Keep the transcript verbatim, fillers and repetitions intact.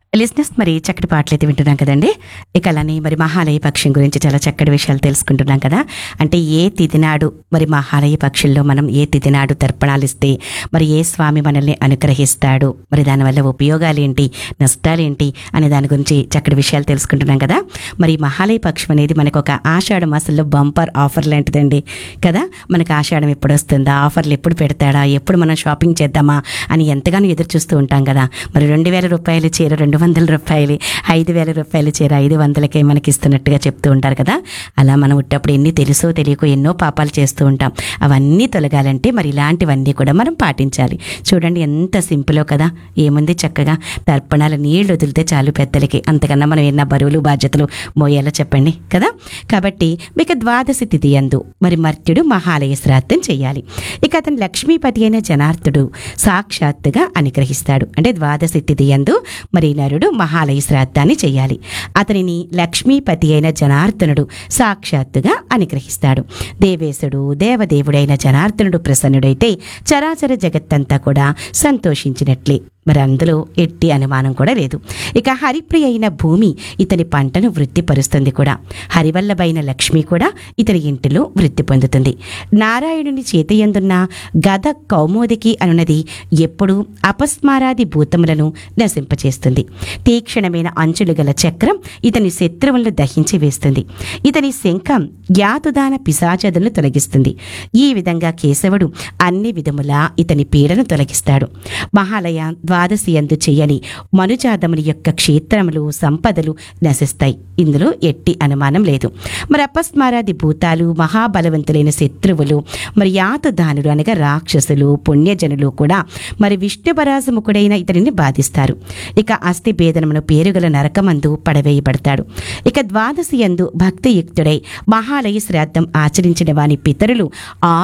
లిజినెస్ మరి చక్కటి పాటలైతే వింటున్నాం కదండి. ఇక అలానే మరి మహాలయ పక్షం గురించి చాలా చక్కటి విషయాలు తెలుసుకుంటున్నాం కదా. అంటే ఏ తిథి నాడు మరి మహాలయ పక్షుల్లో మనం ఏ తిథి నాడు తర్పణాలు ఇస్తే మరి ఏ స్వామి మనల్ని అనుగ్రహిస్తాడు, మరి దానివల్ల ఉపయోగాలు ఏంటి, నష్టాలు ఏంటి అనే దాని గురించి చక్కటి విషయాలు తెలుసుకుంటున్నాం కదా. మరి మహాలయ పక్షం అనేది మనకు ఒక ఆషాఢ మాసంలో బంపర్ ఆఫర్ లాంటిదండి కదా. మనకు ఆషాఢం ఎప్పుడు వస్తుందా, ఆఫర్లు ఎప్పుడు పెడతాడా, ఎప్పుడు మనం షాపింగ్ చేద్దామా అని ఎంతగానో ఎదురు చూస్తూ ఉంటాం కదా. మరి రెండు వేల రూపాయలు చీర రెండు వందల రూపాయలు, ఐదు వేల రూపాయలు చీర ఐదు వందలకే మనకి ఇస్తున్నట్టుగా చెప్తూ ఉంటారు కదా. అలా మనం ఉట్టప్పుడు ఎన్ని తెలుసో తెలియకో ఎన్నో పాపాలు చేస్తూ ఉంటాం. అవన్నీ తొలగాలంటే మరి ఇలాంటివన్నీ కూడా మనం పాటించాలి. చూడండి ఎంత సింపులో కదా. ఏముంది, చక్కగా తర్పణాల నీళ్లు వదిలితే చాలు పెద్దలకి. అంతకన్నా మనం ఎన్న బరువులు బాధ్యతలు మోయాలో చెప్పండి కదా. కాబట్టి మీకు ద్వాదశి తిథి యందు మరి మర్త్యుడు మహాలయ శ్రాద్ధం చేయాలి. ఇక అతను లక్ష్మీపతి అయిన జనార్దుడు సాక్షాత్తుగా అనుగ్రహిస్తాడు. అంటే ద్వాదశి తిథి యందు మరి నరుడు మహాలయ శ్రాద్ధాన్ని చేయాలి. అతనిని లక్ష్మీపతి అయిన జనార్దనుడు సాక్షాత్తుగా అనుగ్రహిస్తాడు. దేవేశుడు దేవదేవుడైన జనార్దనుడు ప్రసన్నుడైతే చరాచర జగత్తంతా కూడా సంతోషించినట్లే. మరి అందులో ఎట్టి అనుమానం కూడా లేదు. ఇక హరిప్రియ అయిన భూమి ఇతని పంటను వృద్ధిపరుస్తుంది కూడా. హరివల్లభైన లక్ష్మి కూడా ఇతని ఇంటిలో వృద్ధి పొందుతుంది. నారాయణుని చేతయందున్న గద కౌమోదికి అనున్నది ఎప్పుడు అపస్మారాది భూతములను నశింపచేస్తుంది. తీక్షణమైన అంచులు గల చక్రం ఇతని శత్రువులను దహించి వేస్తుంది. ఇతని శంఖం యాతుదాన పిశాచదులను తొలగిస్తుంది. ఈ విధంగా కేశవుడు అన్ని విధములా ఇతని పీడను తొలగిస్తాడు. మహాలయ ద్వాదశి యందు చేయని మనుజాదముని యొక్క క్షేత్రములు సంపదలు నశిస్తాయి. ఇందులో ఎట్టి అనుమానం లేదు. మరి అపస్మారాది భూతాలు, మహాబలవంతులైన శత్రువులు, మరి యాతుదానులు అనగా రాక్షసులు, పుణ్యజనులు కూడా మరి విష్ణుపరాజముకుడైన ఇతనిని బాధిస్తారు. ఇక అస్థి భేదనమును పేరుగల నరకమందు పడవేయబడతాడు. ఇక ద్వాదశి యందు భక్తియుక్తుడై మహాలయ శ్రాద్ధం ఆచరించిన వాని పితరులు